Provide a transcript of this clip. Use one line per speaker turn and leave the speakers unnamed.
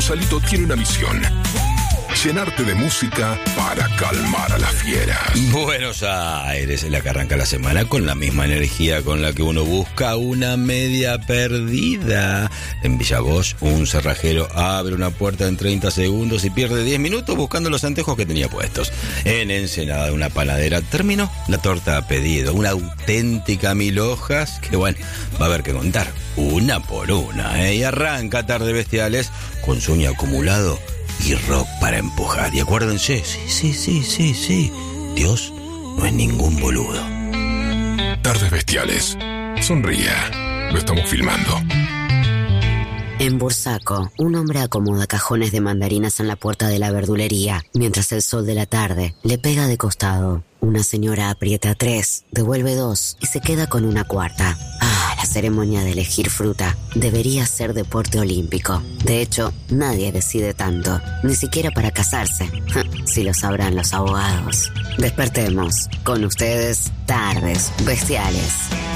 Sausalito tiene una misión: llenarte de música para calmar a las fieras.
Buenos Aires es la que arranca la semana con la misma energía con la que uno busca una media perdida. En Villa Bosch, un cerrajero abre una puerta en 30 segundos y pierde 10 minutos buscando los anteojos que tenía puestos. En Ensenada, una panadera terminó la torta a pedido. Una auténtica 1000 hojas que, bueno, va a haber que contar una por una, ¿eh? Y arranca Tarde Bestiales con sueño acumulado y rock para empujar. Y acuérdense, sí, Dios no es ningún boludo.
Tardes Bestiales. Sonría. Lo estamos filmando.
En Bursaco, un hombre acomoda cajones de mandarinas en la puerta de la verdulería, mientras el sol de la tarde le pega de costado. Una señora aprieta 3, devuelve 2 y se queda con una cuarta. La ceremonia de elegir fruta debería ser deporte olímpico. De hecho, nadie decide tanto, ni siquiera para casarse. Si lo sabrán los abogados. Despertemos. Con ustedes, Tardes Bestiales.